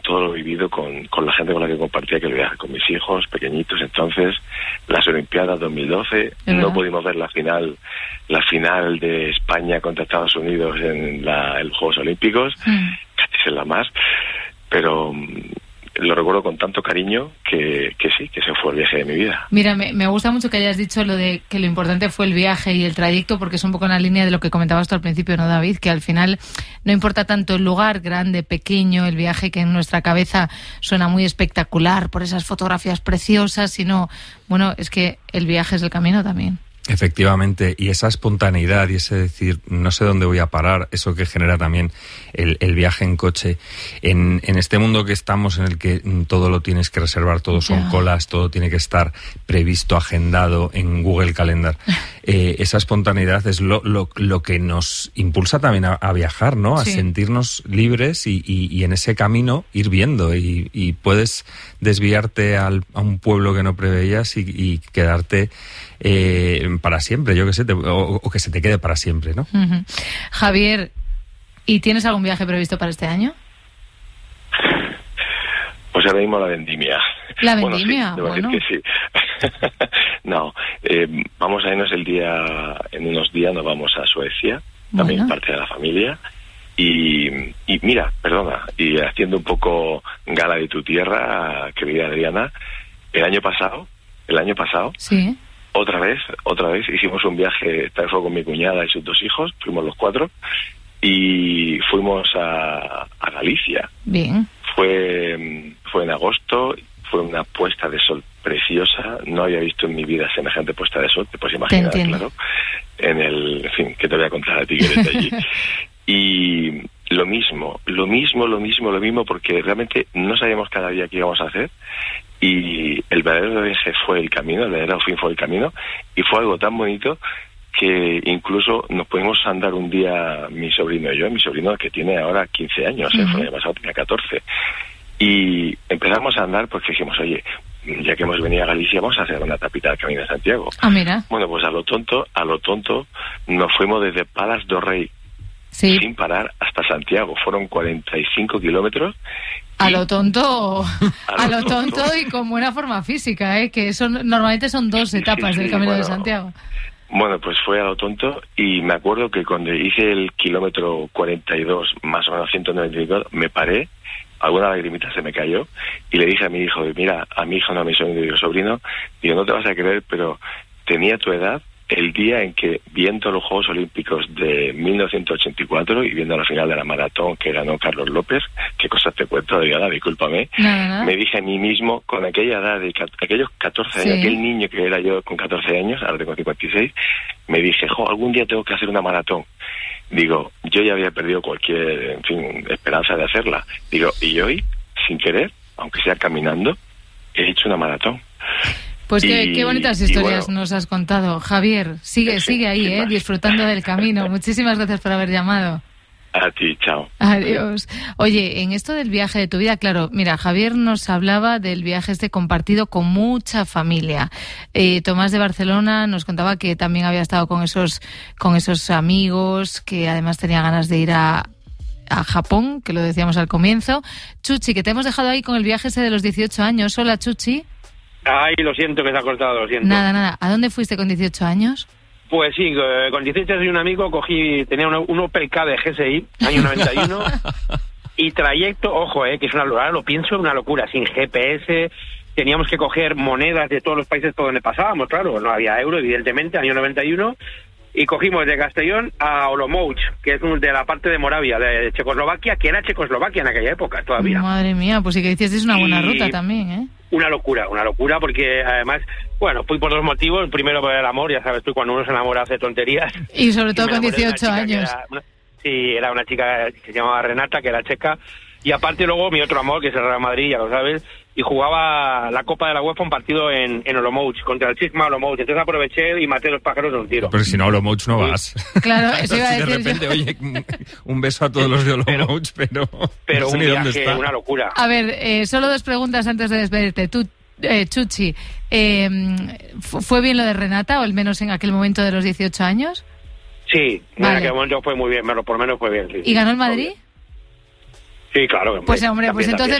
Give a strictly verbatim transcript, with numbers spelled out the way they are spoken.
todo lo vivido con, con la gente con la que compartía aquel viaje, con mis hijos pequeñitos. Entonces, las Olimpiadas dos mil doce, no pudimos ver la final la final de España contra Estados Unidos en, la, en los Juegos Olímpicos, mm. casi es la más, pero lo recuerdo con tanto cariño que, que sí, que ese fue el viaje de mi vida. Mira, me, me gusta mucho que hayas dicho lo de que lo importante fue el viaje y el trayecto, porque es un poco en la línea de lo que comentabas tú al principio, ¿no, David? Que al final no importa tanto el lugar, grande, pequeño, el viaje que en nuestra cabeza suena muy espectacular por esas fotografías preciosas, sino, bueno, es que el viaje es el camino también. Efectivamente, y esa espontaneidad y ese decir, no sé dónde voy a parar, eso que genera también el, el viaje en coche. En, en este mundo que estamos, en el que todo lo tienes que reservar, todo son yeah. colas, todo tiene que estar previsto, agendado en Google Calendar. Eh, esa espontaneidad es lo, lo, lo que nos impulsa también a, a viajar, ¿no? A sí. sentirnos libres y, y, y en ese camino ir viendo. Y, y puedes desviarte al, a un pueblo que no preveías y, y quedarte eh, para siempre, yo que sé, te, o, o que se te quede para siempre, ¿no? Uh-huh. Javier, ¿y tienes algún viaje previsto para este año? Pues ahora mismo la vendimia. ¿La vendimia? Bueno, sí, debo bueno. decir que sí. No, eh, vamos a irnos el día, en unos días nos vamos a Suecia, bueno. también parte de la familia. Y, y mira, perdona, y haciendo un poco gala de tu tierra, querida Adriana, el año pasado, el año pasado, sí. otra vez, otra vez, hicimos un viaje, esta vez fue con mi cuñada y sus dos hijos, fuimos los cuatro, y fuimos a, a Galicia. Bien. Fue, fue en agosto, fue una puesta de sol preciosa, no había visto en mi vida semejante puesta de sol, te puedes imaginar, claro, en el, en fin, ¿qué te voy a contar a ti que eres de allí? Y lo mismo, lo mismo, lo mismo, lo mismo, porque realmente no sabíamos cada día qué íbamos a hacer, y el verdadero viaje fue el camino, el verdadero fin fue el camino, y fue algo tan bonito que incluso nos pudimos andar un día mi sobrino y yo, mi sobrino que tiene ahora quince años, uh-huh. ¿eh? Fue el año pasado, tenía catorce, y empezamos a andar porque dijimos, oye, ya que hemos venido a Galicia, vamos a hacer una tapita del Camino de Santiago. Ah, mira. Bueno, pues a lo tonto, a lo tonto, nos fuimos desde Palas do Rei, sí. sin parar, hasta Santiago. Fueron cuarenta y cinco kilómetros. A lo tonto, a lo, a lo tonto. tonto y con buena forma física, ¿eh? Que son normalmente son dos etapas sí, sí, del Camino bueno, de Santiago. Bueno, pues fue a lo tonto, y me acuerdo que cuando hice el kilómetro cuarenta y dos, más o menos ciento noventa y cinco, me paré, alguna lagrimita se me cayó, y le dije a mi hijo, mira, a mi hijo no, a mi sobrino, digo, sobrino, digo, no te vas a creer, pero tenía tu edad el día en que, viendo los Juegos Olímpicos de mil novecientos ochenta y cuatro y viendo la final de la maratón que ganó Carlos López, qué cosas te cuento, Adriana, discúlpame, no, no. me dije a mí mismo, con aquella edad de aquellos catorce años, sí. aquel niño que era yo con catorce años, ahora tengo cincuenta y seis, me dije, jo, algún día tengo que hacer una maratón. Digo, yo ya había perdido cualquier, en fin, esperanza de hacerla. Digo, y hoy, sin querer, aunque sea caminando, he hecho una maratón. Pues qué, y, qué bonitas historias bueno, nos has contado. Javier, sigue, sí, sigue ahí, eh, disfrutando del camino. Muchísimas gracias por haber llamado. A ti, chao. Adiós. Oye, en esto del viaje de tu vida, claro, mira, Javier nos hablaba del viaje este compartido con mucha familia. Eh, Tomás de Barcelona nos contaba que también había estado con esos, con esos amigos, que además tenía ganas de ir a, a Japón, que lo decíamos al comienzo. Chuchi, que te hemos dejado ahí con el viaje ese de los dieciocho años. Hola, Chuchi. Ay, lo siento que se ha cortado, lo siento. Nada, nada. ¿A dónde fuiste con dieciocho años? Pues sí, con dieciocho años y un amigo cogí, tenía un, un Opel K de G S I, año noventa y uno, y trayecto, ojo, eh, que es una ahora lo pienso, una locura, sin G P S, teníamos que coger monedas de todos los países por donde pasábamos, claro, no había euro, evidentemente, año noventa y uno, y cogimos de Castellón a Olomouc, que es de la parte de Moravia, de Checoslovaquia, que era Checoslovaquia en aquella época todavía. Madre mía, pues sí que hicisteis una buena y ruta también, ¿eh? Una locura, una locura, porque además, bueno, fui por dos motivos. El primero por el amor, ya sabes tú, cuando uno se enamora hace tonterías. Y sobre todo y con dieciocho años. Era una, sí, era una chica que se llamaba Renata, que era checa. Y aparte luego mi otro amor, que es el Real Madrid, ya lo sabes, y jugaba la Copa de la UEFA un partido en, en Olomouc, contra el Sigma Olomouc. Entonces aproveché y maté los pájaros de un tiro. Pero si no, Olomouc no vas. Claro, eso iba a decir. De repente, yo. Oye, un beso a todos los de Olomouc, pero... Pero no sé un ni viaje, dónde está. Una locura. A ver, eh, solo dos preguntas antes de despedirte. Tú, eh, Chuchi, eh, ¿fue bien lo de Renata, o al menos en aquel momento de los dieciocho años? Sí, vale. En aquel momento fue muy bien, por lo menos fue bien. Sí. ¿Y ganó el Madrid? Sí, claro. Pues hombre, pues entonces